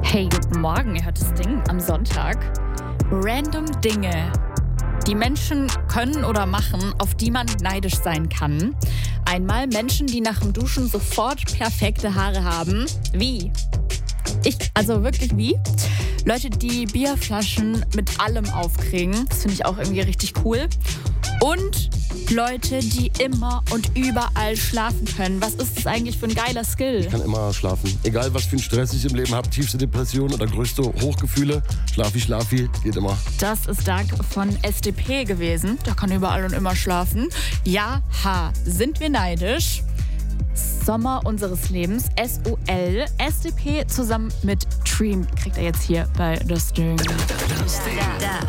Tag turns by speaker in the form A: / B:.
A: Hey, guten Morgen, ihr hört das Ding am Sonntag. Random Dinge, die Menschen können oder machen, auf die man neidisch sein kann. Einmal Menschen, die nach dem Duschen sofort perfekte Haare haben. Wie? Also wirklich wie? Leute, die Bierflaschen mit allem aufkriegen. Das finde ich auch irgendwie richtig cool. Und Leute, die immer und überall schlafen können. Was ist das eigentlich für ein geiler Skill?
B: Ich kann immer schlafen. Egal, was für einen Stress ich im Leben habe, tiefste Depression oder größte Hochgefühle. Schlafi, geht immer.
A: Das ist Doug von SDP gewesen. Der kann überall und immer schlafen. Ja, sind wir neidisch? Sommer unseres Lebens, SOL, SDP zusammen mit Dream kriegt er jetzt hier bei Das Ding.